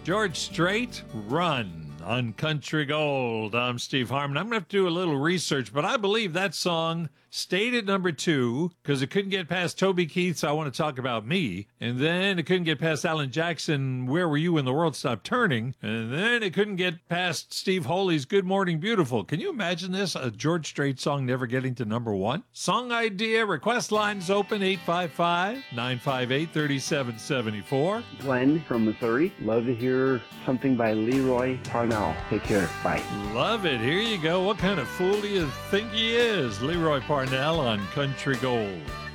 George Strait, Run on Country Gold. I'm Steve Harmon. I'm going to have to do a little research, but I believe that song stayed at number 2 because it couldn't get past Toby Keith's I Want to Talk About Me. And then it couldn't get past Alan Jackson, Where Were You When the World Stopped Turning? And then it couldn't get past Steve Holy's Good Morning Beautiful. Can you imagine this? A George Strait song never getting to number 1? Song idea, request lines open 855-958-3774. Glenn from Missouri. Love to hear something by Leroy Parnell. Take care. Bye. Love it. Here you go. What kind of fool do you think he is? Leroy Parnell on Country Gold.